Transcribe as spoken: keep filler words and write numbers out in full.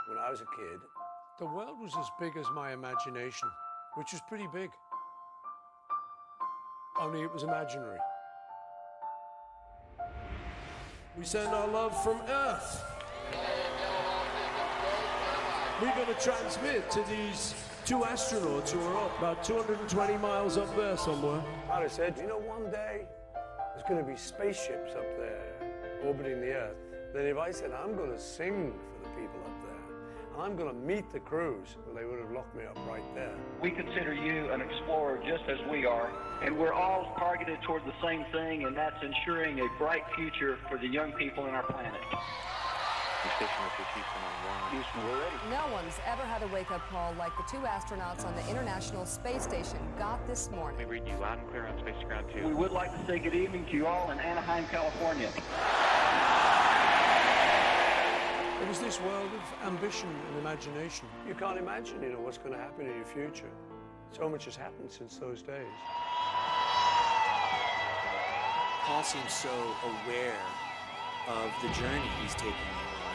when I was a kid. The world was as big as my imagination, which was pretty big. Only it was imaginary. We send our love from Earth. We're going to transmit to these two astronauts who are up about two hundred twenty miles up there somewhere. I said, you know, one day there's going to be spaceships up there orbiting the Earth. Then if I said, I'm going to sing for the people up there, and I'm going to meet the crews, well, they would have locked me up right there. We consider you an explorer just as we are, and we're all targeted toward the same thing, and that's ensuring a bright future for the young people in our planet. Houston, we're ready. No one's ever had a wake-up call like the two astronauts on the International Space Station got this morning. We read you loud and clear on Space Ground two. We would like to say good evening to you all in Anaheim, California. It was this world of ambition and imagination. You can't imagine, you know, what's going to happen in your future. So much has happened since those days. Paul seems so aware of the journey he's taking in life.